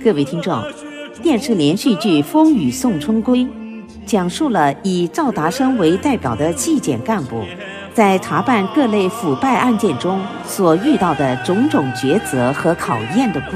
各位听众，电视连续剧《风雨送春归》讲述了以赵达生为代表的纪检干部在查办各类腐败案件中所遇到的种种抉择和考验的故事。